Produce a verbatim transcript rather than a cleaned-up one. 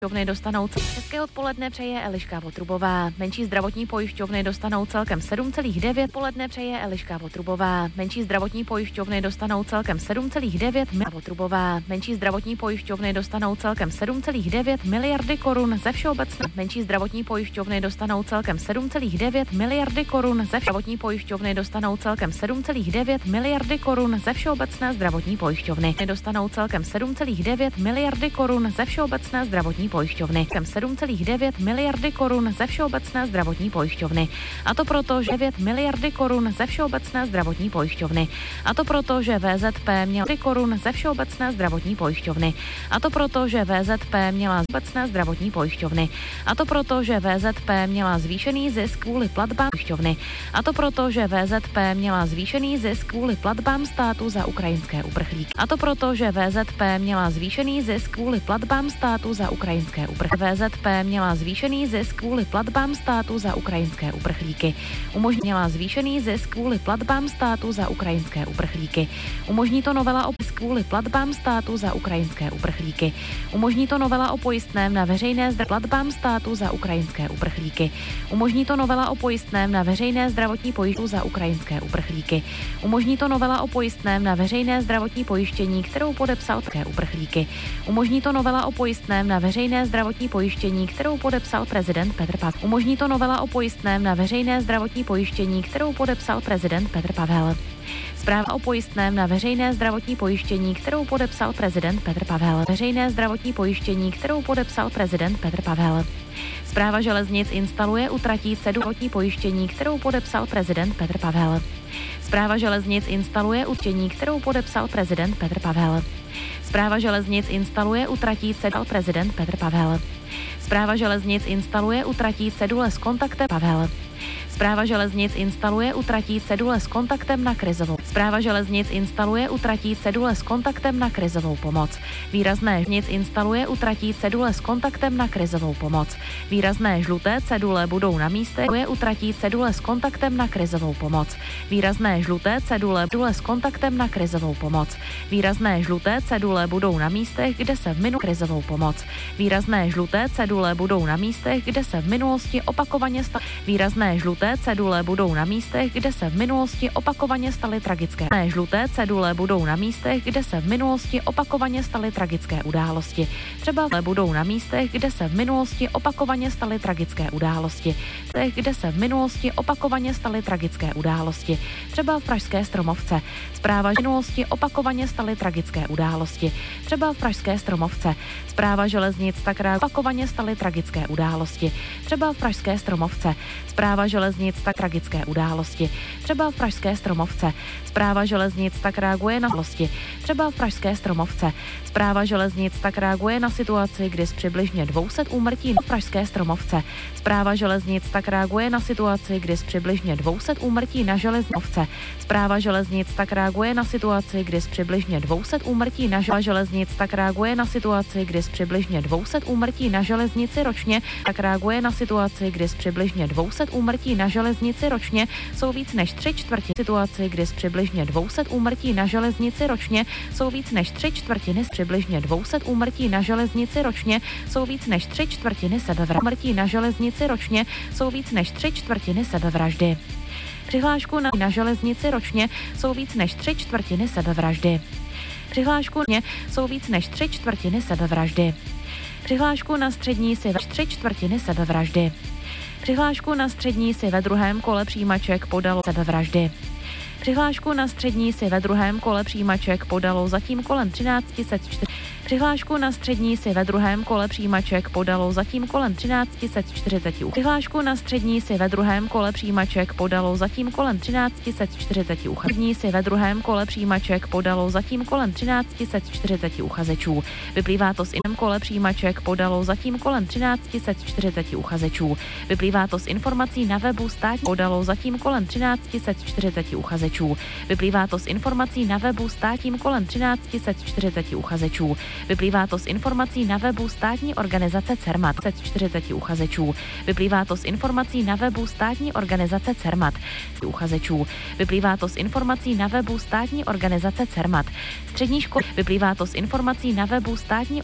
Pojišťovny dostanou hezké odpoledne přeje Eliška Votrubová. Menší zdravotní pojišťovny dostanou celkem sedm celá devět poledne přeje Eliška Votrubová. Menší zdravotní pojišťovny dostanou celkem sedm celá devět miliardy Votrubová. Menší zdravotní pojišťovny dostanou celkem sedm celá devět miliardy korun ze všeobecné. Menší zdravotní pojišťovny dostanou celkem sedm celá devět miliardy korun ze zdravotní pojišťovny dostanou celkem sedm celá devět miliardy korun ze všeobecné zdravotní pojišťovny. Dostanou celkem sedm celá devět miliardy korun ze všeobecné zdravotní pojišťovny. sedm celá devět miliardy korun ze všeobecné zdravotní pojišťovny. A to proto, že devět miliardy korun ze všeobecné zdravotní pojišťovny. A to proto, že V Z P měla korun ze všeobecné zdravotní pojišťovny. A to proto, že V Z P měla obecné zdravotní pojišťovny. A to proto, že V Z P měla zvýšený zisk kvůli platbám pojišťovny. A to proto, že V Z P měla zvýšený zisk kvůli platbám státu za ukrajinské uprchlíky. A to proto, že V Z P měla zvýšený zisk kvůli platbám státu za ukrajinské uprchlíky. V Z P měla zvýšený zisk kvůli platbám státu za ukrajinské uprchlíky. Umožnila zvýšený zisk kvůli platbám státu za ukrajinské uprchlíky. Umožní to novela o kvůli platbám státu za ukrajinské uprchlíky. Umožní to novela o pojistném na veřejné zdravotní platbám státu za ukrajinské uprchlíky. Umožní to novela o pojistném na veřejné zdravotní pojištění za ukrajinské uprchlíky. Umožní to novela o pojistném na veřejné zdravotní pojištění, kterou podepsal také uprchlíky. Umožní to novela o pojistném na veřejné zdravotní pojištění, kterou podepsal prezident Petr Pavel. Umožní to novela o pojistném na veřejné zdravotní pojištění, kterou podepsal prezident Petr Pavel. Zpráva o pojistném na veřejné zdravotní pojištění, kterou podepsal prezident Petr Pavel. Veřejné zdravotní pojištění, kterou podepsal prezident Petr Pavel. Správa železnic instaluje u tratí zdravotní pojištění, kterou podepsal prezident Petr Pavel. Správa železnic instaluje u tění, kterou podepsal prezident Petr Pavel. Správa železnic instaluje u tratí cedule prezident Petr Pavel. Správa železnic instaluje u tratí cedule s kontaktem Pavel. Správa železnic instaluje u tratí cedule s kontaktem na krizovou. Správa železnic instaluje u tratí cedule s kontaktem na krizovou pomoc. Výrazné nic instaluje u tratí cedule s kontaktem na krizovou pomoc. Výrazné žluté cedule budou na místech, je u tratí cedule s kontaktem na krizovou pomoc. Výrazné žluté cedule cedule s kontaktem na krizovou pomoc. Výrazné žluté cedule budou na místech, kde se v minu krizovou pomoc. Výrazné žluté cedule budou na místech, kde se v minulosti opakovaně staly. Výrazné žluté cedule budou na místech, kde se v minulosti opakovaně staly tragické. Ne, žluté cedule budou na místech, kde se v minulosti opakovaně staly tragické události. Třeba budou na místech, kde se v minulosti opakovaně staly tragické události. Kde se v minulosti opakovaně staly tragické události. Třeba v pražské Stromovce. Zpráva minulosti opakovaně staly tragické události. Třeba v pražské Stromovce. Zpráva železnic tak opakovaně staly tragické události. Třeba v pražské Stromovce. Zpráva železnic tak tragické události. Třeba v pražské Stromovce. Zpráva železnic tak reaguje na události. Třeba v pražské Stromovce. Zpráva železnic tak reaguje na situaci, kdy z přibližně dvě stě úmrtí v pražské Stromovce. Zpráva železnic tak reaguje na situaci, kdy z přibližně dvě stě úmrtí na železnici. Zpráva železnic tak reaguje na situaci, kdy z přibližně dvě stě úmrtí na železnic tak reaguje na situaci, kdy z přibližně dvě stě úmrtí na železnici ročně tak reaguje na situaci, kdy z přibližně dvě stě úmrtí na železnici ročně jsou víc než tři čtvrtiny situaci, kdy z přibližně dvě stě úmrtí na železnici ročně jsou víc než tři čtvrtiny z přibližně dvě stě úmrtí na železnici ročně jsou víc než tři čtvrtiny sebevraždy. Úmrtí na železnici ročně jsou víc než tři čtvrtiny sebevraždy. Přihlášku na, na železnici ročně jsou víc než tři čtvrtiny sebevraždy. Přihlášku na jsou víc než tři čtvrtiny sebevraždy. Přihlášku na střední si ve tři čtvrtiny sebevraždy. Přihlášku na střední si ve druhém kole přijímaček podalo sebevraždy. Přihlášku na střední si ve druhém kole přijímaček podalo zatím kolem třináct set čtyřicet. Přihlášku na střední si ve druhém kole přijímaček podalo zatím kolem třináct set čtyřicet. Přihlášku na střední si ve druhém kole přijímaček podalo zatím kolem třináct set čtyřicet. Střední si ve druhém kole přijímaček podalo zatím kolem třináct set čtyřicet uchazečů. Vyplývá to z inem kole přijímaček podalo zatím kolem třináct set čtyřicet uchazečů. Vyplývá to z informací na webu státní podalo zatím kolem třináct set čtyřicet uchazečů. Vyplývá to z informací na webu státním kolem třináct set čtyřicet uchazečů. Vyplývá to z informací na webu státní organizace CERMAT čtyřicet uchazečů. Vyplývá to z informací na webu státní organizace CERMAT uchazečů. Vyplývá to z informací na webu státní organizace CERMAT. Střední školy. Vyplývá to z informací na webu státní